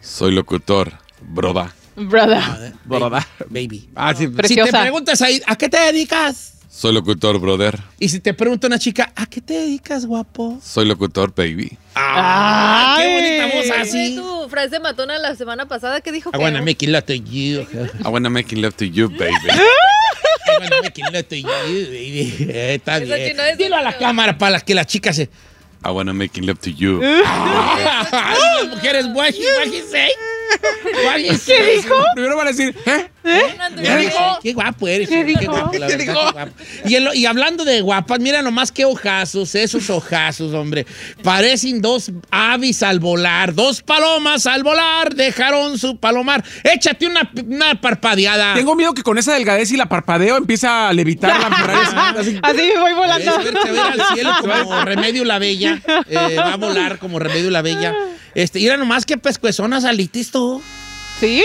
Soy locutor, broda. Baby. Sí. Si te preguntas ahí, ¿a qué te dedicas? Soy locutor, brother. Y si te pregunta una chica, ¿a qué te dedicas, guapo? Soy locutor, baby. ¡Qué bonita voz así! Tu frase matona la semana pasada, ¿qué dijo? I wanna make love to you. I wanna make love to you, baby. I wanna make love to you, baby. Está Eso bien. que no es Dilo a la cámara para que las chicas se... I wanna make love to you. Ay, las mujeres, what he say? ¿Qué dijo? Primero van a decir, ¿Qué dijo? Qué guapo eres. ¿Qué dijo? Qué guapo, la verdad, qué guapo. Y hablando de guapas, mira nomás qué ojazos, esos ojazos, hombre. Parecen dos aves al volar, dos palomas al volar, dejaron su palomar. Échate una parpadeada. Tengo miedo que con esa delgadez y la parpadeo empieza a levitar la Ferrari. Así me voy volando. Se va al cielo como Remedio la Bella. Va a volar como Remedio la Bella. Mira nomás qué pescuezonas alitis tú. ¿Sí?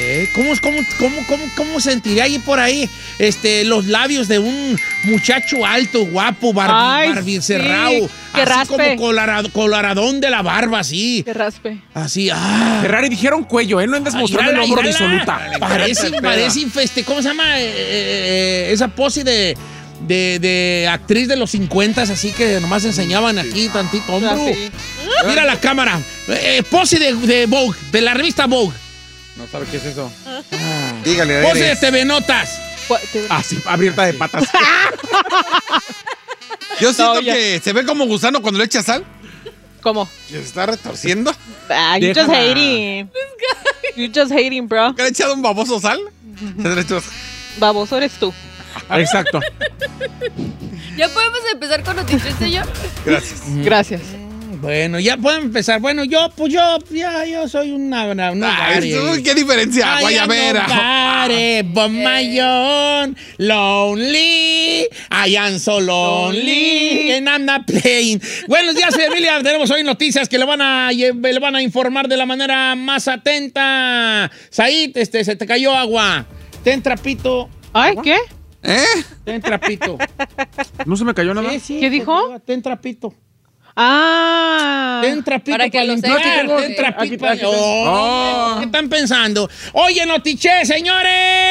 ¿Cómo sentiría ahí por ahí los labios de un muchacho alto, guapo, barbicerrao? Sí, que así raspe. como coloradón de la barba, así. Que raspe. Así, Ferrari dijeron cuello, ¿eh? No andas mostrando el hombro disoluta. Parece, ¿cómo se llama? Esa pose de actriz de los 50, así que nomás enseñaban aquí tantito hombro. Sí. Mira la cámara. Pose de Vogue, de la revista Vogue. No sabe qué es eso. Dígale, Pose de TV Notas. Así, abierta de patas. Yo siento No, ya. que se ve como gusano cuando le echa sal. ¿Cómo? Que se está retorciendo. You just Déjala. hating. You just hating, bro. ¿Que le ha echado un baboso sal? Se le echó- Baboso eres tú. Exacto. ¿Ya podemos empezar con noticias, señor? Gracias. Gracias. Bueno, ya pueden empezar. Bueno, yo soy una Uy, ¿qué diferencia? Guayabera. Bomayón, lonely, I am so lonely, and I'm not playing. Buenos días, familia. Tenemos hoy noticias que le van a informar de la manera más atenta. Said, se te cayó agua. Ten trapito. ¿Ay, qué? Ten trapito. ¿No se me cayó nada? Sí, ¿Qué dijo? Ten trapito. Ah. Ten trapito Para que lo limpiar, sepan. ten trapito. Aquí, ¿Qué están pensando? Oye, Notiche, señores.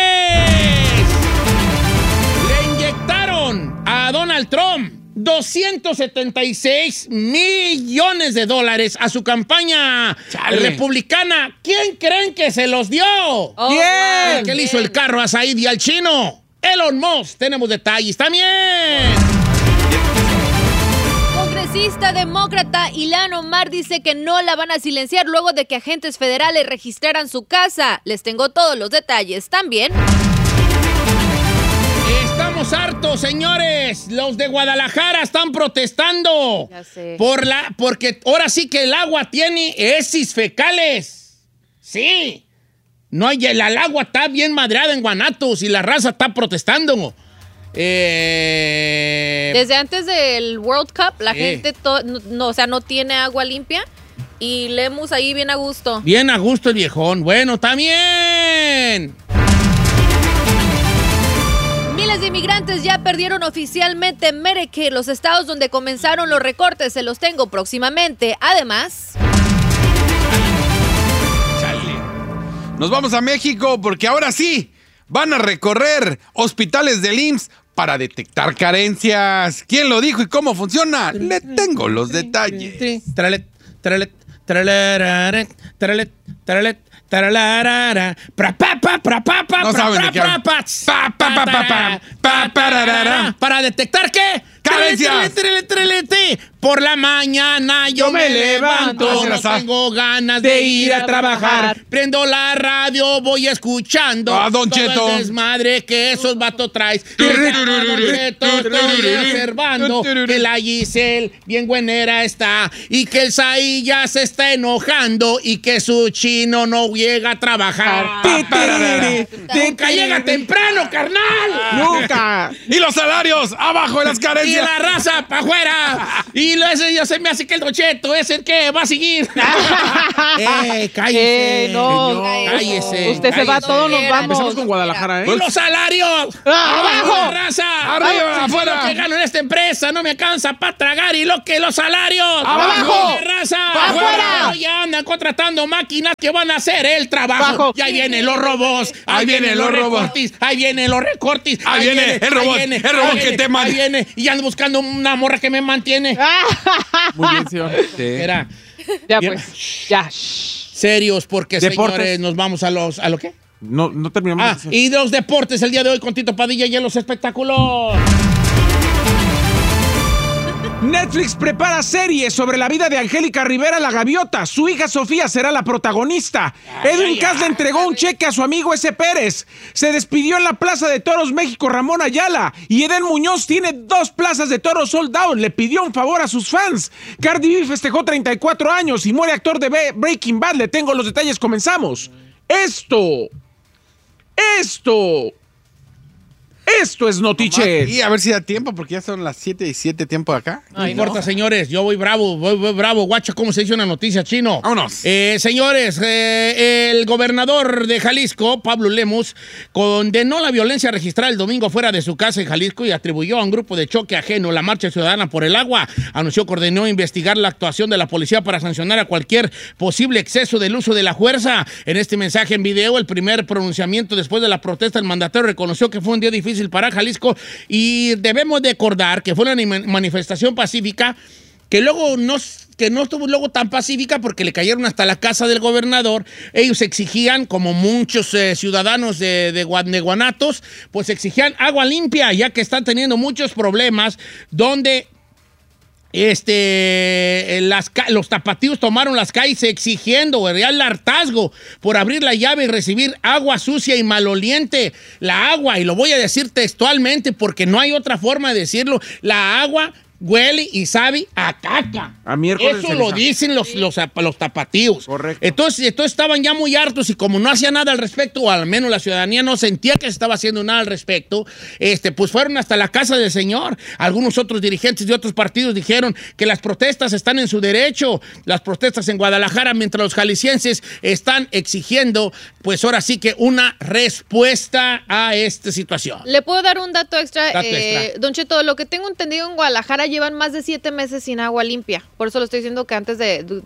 Le inyectaron a Donald Trump $276 millones a su campaña republicana. ¿Quién creen que se los dio? ¿Quién? ¿Qué le hizo el carro a Said y al chino? Elon Musk. Tenemos detalles también. Congresista demócrata Ilhan Omar dice que no la van a silenciar luego de que agentes federales registraran su casa. Les tengo todos los detalles también. Estamos hartos, señores. Los de Guadalajara están protestando. Ya sé. Porque ahora sí que el agua tiene heces fecales. Sí. No hay, el agua está bien madreada en Guanatos y la raza está protestando. Desde antes del World Cup, la gente no tiene agua limpia y Lemus ahí bien a gusto. Bien a gusto el viejón. Bueno, también. Miles de inmigrantes ya perdieron oficialmente Medicaid, los estados donde comenzaron los recortes. Se los tengo próximamente. Además, Nos vamos a México porque ahora sí van a recorrer hospitales del IMSS para detectar carencias. ¿Quién lo dijo y cómo funciona? Le tengo los detalles. Tralet, tralet, tralararet, tralet, tralet, tralarara. No saben de qué hablan. ¿Para detectar qué? ¡Carencias! Por la mañana yo me levanto, no tengo ganas de ir a trabajar. Prendo la radio, voy escuchando Don todo Cheto. el desmadre que esos vatos traes. Don Cheto, estoy observando que la Giselle bien buenera está y que el Saí ya se está enojando y que su chino no llega a trabajar. Nunca llega temprano, carnal. ¡Nunca! Y los salarios abajo de las Y carencias. la raza para afuera. Y ese ya se me hace que el Don Cheto es el que va a seguir. Cállese. No, cállese. Usted se va, todos nos vamos. Empezamos con Guadalajara, ¡Y ¿eh? los salarios! ¡Abajo! ¡Raza! ¡Arriba, Si afuera! Lo que gano en esta empresa no me alcanza para tragar y lo que los salarios. ¡Abajo! ¡Raza! ¡Afuera! Ya andan contratando máquinas que que van a hacer el trabajo. Bajo. Y ahí vienen los robots, ahí vienen los recortes, ahí vienen los recortes. Ahí viene el robot que te Ahí viene, y ando buscando una morra que me mantiene. Muy bien, señor. Era Ya Bien. pues, ya. shh. serios porque, Deportes. señores, nos vamos ¿a lo qué? No terminamos. Ah, y los deportes el día de hoy con Tito Padilla y en los espectáculos. Netflix prepara serie sobre la vida de Angélica Rivera la Gaviota. Su hija Sofía será la protagonista. Edwin Cass le entregó un cheque a su amigo S. Pérez. Se despidió en la Plaza de Toros México Ramón Ayala. Y Eden Muñoz tiene 2 plazas de toros sold out. Le pidió un favor a sus fans. Cardi B festejó 34 años y muere actor de Breaking Bad. Le tengo los detalles, comenzamos. Esto es Notichet. Y a ver si da tiempo, porque ya son las 7:07 tiempo de acá. No importa, señores, yo voy bravo, guacho, ¿cómo se dice una noticia, chino? Vámonos. Señores, el gobernador de Jalisco, Pablo Lemus, condenó la violencia registrada el domingo fuera de su casa en Jalisco y atribuyó a un grupo de choque ajeno la Marcha Ciudadana por el Agua. Anunció que ordenó investigar la actuación de la policía para sancionar a cualquier posible exceso del uso de la fuerza. En este mensaje en video, el primer pronunciamiento después de la protesta, el mandatario reconoció que fue un día difícil para Jalisco y debemos de acordar que fue una manifestación pacífica que luego no estuvo luego tan pacífica porque le cayeron hasta la casa del gobernador. Ellos exigían, como muchos ciudadanos de Guanatos, pues exigían agua limpia, ya que están teniendo muchos problemas donde los tapatíos tomaron las calles exigiendo el hartazgo por abrir la llave y recibir agua sucia y maloliente. La agua, y lo voy a decir textualmente porque no hay otra forma de decirlo, la agua huele y sabe a caca. A miércoles Eso de lo ceniza. dicen los tapatíos. Correcto. Entonces estaban ya muy hartos y como no hacía nada al respecto, o al menos la ciudadanía no sentía que se estaba haciendo nada al respecto, pues fueron hasta la casa del señor. Algunos otros dirigentes de otros partidos dijeron que las protestas están en su derecho. Las protestas en Guadalajara, mientras los jaliscienses están exigiendo, pues ahora sí que una respuesta a esta situación. ¿Le puedo dar un dato extra? Dato extra. Don Cheto, lo que tengo entendido en Guadalajara llevan más de 7 meses sin agua limpia. Por eso lo estoy diciendo que antes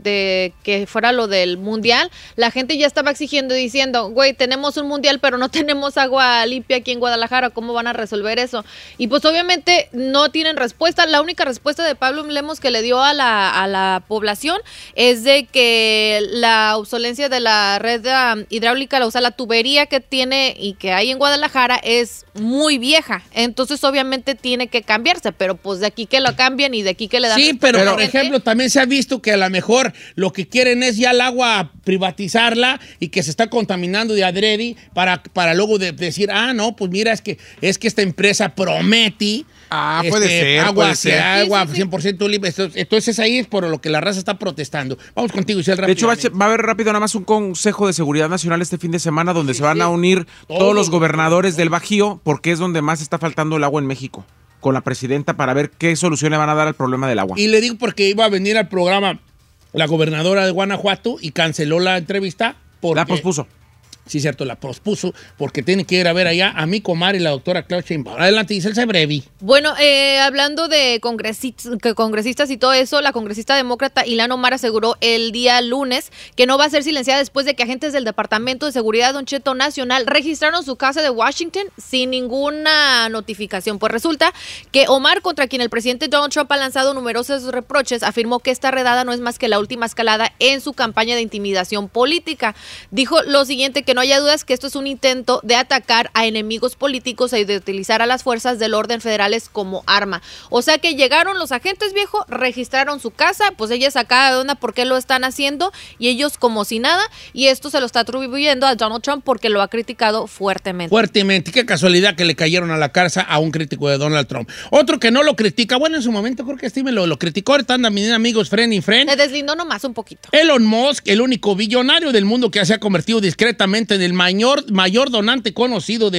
de que fuera lo del mundial, la gente ya estaba exigiendo y diciendo, güey, tenemos un mundial, pero no tenemos agua limpia aquí en Guadalajara. ¿Cómo van a resolver eso? Y pues obviamente no tienen respuesta. La única respuesta de Pablo Lemos que le dio a la población es de que la obsolencia de la red hidráulica, o sea, la tubería que tiene y que hay en Guadalajara es muy vieja. Entonces obviamente tiene que cambiarse, pero pues de aquí que lo cambian y de aquí que le dan. Sí, pero respuesta a por la gente. ejemplo, también se ha visto que a lo mejor lo que quieren es ya el agua privatizarla y que se está contaminando de adrede para luego decir, no, pues mira, es que esta empresa promete Puede ser, agua, puede ser. agua Sí, sí, sí. 100% libre. Entonces ahí es por lo que la raza está protestando. Vamos contigo, Isel, De hecho, va rápidamente. a haber rápido nada más un Consejo de Seguridad Nacional este fin de semana donde se van a unir todos los gobernadores del Bajío porque es donde más está faltando el agua en México, con la presidenta para ver qué solución le van a dar al problema del agua. Y le digo porque iba a venir al programa la gobernadora de Guanajuato y canceló la entrevista. La pospuso. Sí, cierto, la pospuso porque tiene que ir a ver allá a mi comadre, la doctora Claudia Sheinbaum. Adelante, Giselle Sebrevi. Bueno, hablando de congresistas y todo eso, la congresista demócrata Ilhan Omar aseguró el día lunes que no va a ser silenciada después de que agentes del Departamento de Seguridad Don Cheto Nacional registraron su casa de Washington sin ninguna notificación. Pues resulta que Omar, contra quien el presidente Donald Trump ha lanzado numerosos reproches, afirmó que esta redada no es más que la última escalada en su campaña de intimidación política. Dijo lo siguiente, que no haya dudas que esto es un intento de atacar a enemigos políticos y de utilizar a las fuerzas del orden federales como arma. O sea que llegaron los agentes, viejo, registraron su casa, pues ella sacada de onda por qué lo están haciendo y ellos como si nada, y esto se lo está atribuyendo a Donald Trump porque lo ha criticado fuertemente. Fuertemente. Qué casualidad que le cayeron a la casa a un crítico de Donald Trump. Otro que no lo critica, bueno, en su momento creo que Steve lo criticó, ahorita andan bien amigos, friend y friend. Se deslindó nomás un poquito. Elon Musk, el único billonario del mundo que se ha convertido discretamente en el mayor donante conocido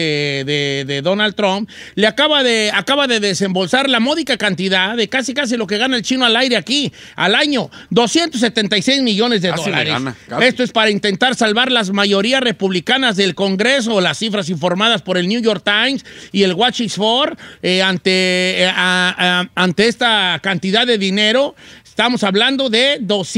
de Donald Trump, le acaba de desembolsar la módica cantidad de casi lo que gana el chino al aire aquí, al año, 276 millones de Casi le dólares. gana, casi. Esto es para intentar salvar las mayorías republicanas del Congreso, las cifras informadas por el New York Times y el Watch is For, ante esta cantidad de dinero. Estamos hablando de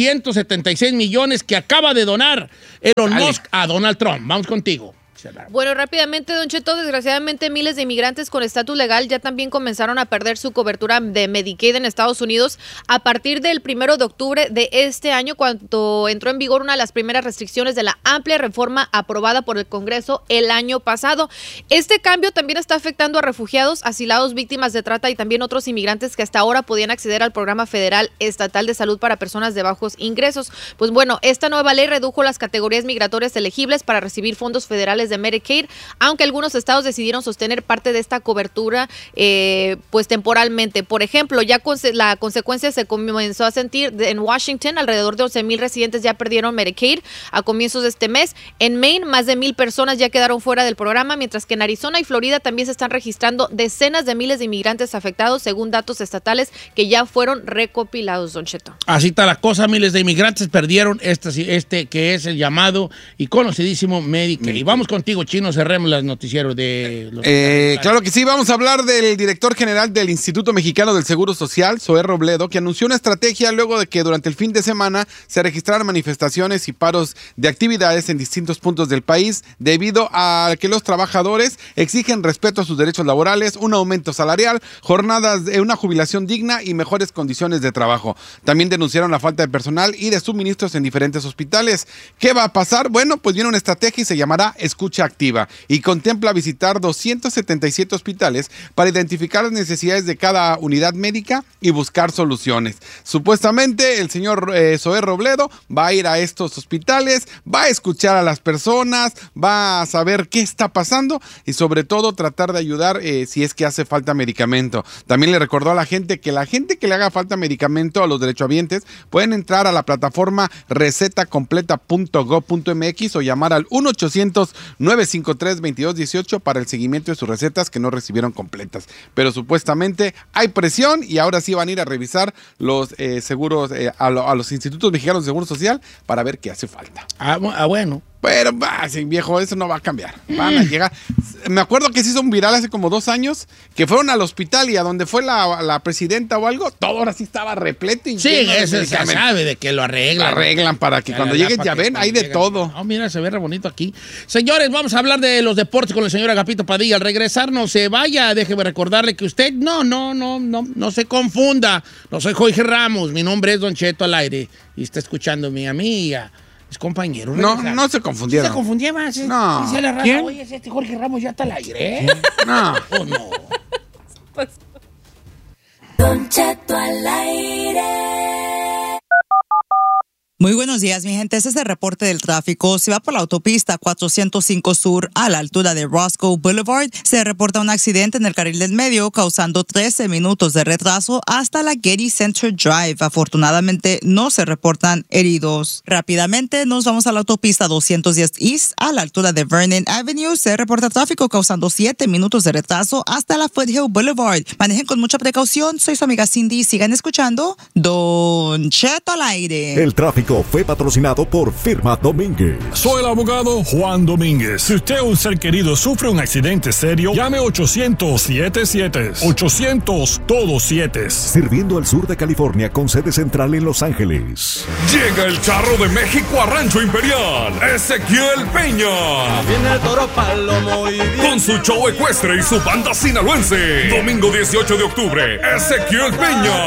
276 millones que acaba de donar Elon Musk a Donald Trump. Vamos contigo. Bueno, rápidamente, Don Cheto, desgraciadamente miles de inmigrantes con estatus legal ya también comenzaron a perder su cobertura de Medicaid en Estados Unidos a partir del 1 de octubre de este año, cuando entró en vigor una de las primeras restricciones de la amplia reforma aprobada por el Congreso el año pasado. Este cambio también está afectando a refugiados, asilados, víctimas de trata y también otros inmigrantes que hasta ahora podían acceder al programa federal estatal de salud para personas de bajos ingresos. Pues bueno, esta nueva ley redujo las categorías migratorias elegibles para recibir fondos federales de Medicaid, aunque algunos estados decidieron sostener parte de esta cobertura pues temporalmente. Por ejemplo, ya la consecuencia se comenzó a sentir en Washington. Alrededor de 11,000 residentes ya perdieron Medicaid a comienzos de este mes. En Maine, más de 1,000 personas ya quedaron fuera del programa, mientras que en Arizona y Florida también se están registrando decenas de miles de inmigrantes afectados, según datos estatales que ya fueron recopilados, Don Cheto. Así está la cosa, miles de inmigrantes perdieron este que es el llamado y conocidísimo Medicaid. Y vamos contigo, Chino, cerremos los noticieros de los claro que sí, vamos a hablar del director general del Instituto Mexicano del Seguro Social, Zoé Robledo, que anunció una estrategia luego de que durante el fin de semana se registraran manifestaciones y paros de actividades en distintos puntos del país debido a que los trabajadores exigen respeto a sus derechos laborales, un aumento salarial, jornadas, una jubilación digna y mejores condiciones de trabajo. También denunciaron la falta de personal y de suministros en diferentes hospitales. ¿Qué va a pasar? Bueno, pues viene una estrategia y se llamará Escucha Activa y contempla visitar 277 hospitales para identificar las necesidades de cada unidad médica y buscar soluciones. Supuestamente el señor Zoé Robledo va a ir a estos hospitales, va a escuchar a las personas, va a saber qué está pasando y sobre todo tratar de ayudar si es que hace falta medicamento. También le recordó a la gente que le haga falta medicamento a los derechohabientes pueden entrar a la plataforma recetacompleta.gov.mx o llamar al 1-800-953-2218 para el seguimiento de sus recetas que no recibieron completas. Pero supuestamente hay presión y ahora sí van a ir a revisar los seguros a los institutos mexicanos de Seguro Social para ver qué hace falta. Bueno. Pero, sí, viejo, eso no va a cambiar. Van a llegar. Me acuerdo que se hizo un viral hace como 2 años, que fueron al hospital y a donde fue la presidenta o algo, todo ahora sí estaba repleto. Y sí, eso se sabe de que lo arreglan. Lo arreglan para que cuando lleguen ya ven, hay de todo. Oh, mira, se ve re bonito aquí. Señores, vamos a hablar de los deportes con el señor Agapito Padilla. Al regresar, no se vaya, déjeme recordarle que usted no se confunda. No soy Jorge Ramos, mi nombre es Don Cheto al aire y está escuchándome a mí y a compañero. No se confundieron. ¿Se confundía más? No. Dice la raza, ¿Quién? oye, este Jorge Ramos ya está al aire. No. ¿O no? Don Cheto al aire. Muy buenos días, mi gente. Este es el reporte del tráfico. Si va por la autopista 405 Sur a la altura de Roscoe Boulevard, se reporta un accidente en el carril del medio causando 13 minutos de retraso hasta la Getty Center Drive. Afortunadamente, no se reportan heridos. Rápidamente, nos vamos a la autopista 210 East a la altura de Vernon Avenue. Se reporta tráfico causando 7 minutos de retraso hasta la Foothill Boulevard. Manejen con mucha precaución. Soy su amiga Cindy. Sigan escuchando Don Cheto al aire. El tráfico fue patrocinado por Firma Domínguez. Soy el abogado Juan Domínguez. Si usted o un ser querido sufre un accidente serio, llame 800-77. 800 todos 7. Sirviendo al sur de California con sede central en Los Ángeles. Llega el charro de México a Rancho Imperial, Ezequiel Peña. Viene el toro palomo y con su show ecuestre y su banda sinaloense. Domingo 18 de octubre, Ezequiel Peña.